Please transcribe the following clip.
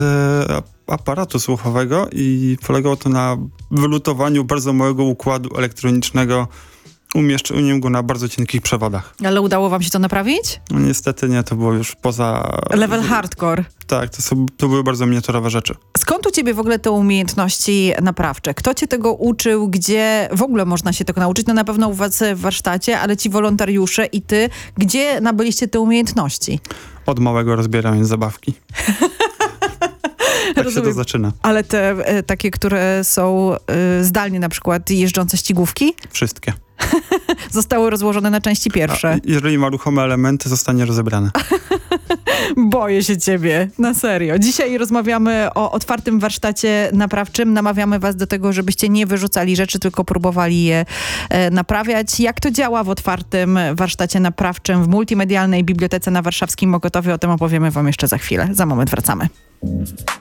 aparatu słuchowego i polegało to na wylutowaniu bardzo małego układu elektronicznego, umieszczeniu go na bardzo cienkich przewodach. Ale udało wam się to naprawić? No niestety nie, to było już poza... Level hardcore. Tak, to były bardzo miniaturowe rzeczy. Skąd u ciebie w ogóle te umiejętności naprawcze? Kto cię tego uczył? Gdzie w ogóle można się tego nauczyć? No na pewno u was w warsztacie, ale ci wolontariusze i ty, gdzie nabyliście te umiejętności? Od małego rozbierając zabawki. Tak się to zaczyna. Ale te takie, które są zdalnie na przykład jeżdżące ścigówki? Wszystkie. Zostały rozłożone na części pierwsze. Jeżeli ma ruchome elementy, zostanie rozebrane. Boję się ciebie, na serio. Dzisiaj rozmawiamy o otwartym warsztacie naprawczym. Namawiamy was do tego, żebyście nie wyrzucali rzeczy, tylko próbowali je naprawiać. Jak to działa w otwartym warsztacie naprawczym w Multimedialnej Bibliotece na Warszawskim Mokotowie? O tym opowiemy wam jeszcze za chwilę. Za moment wracamy.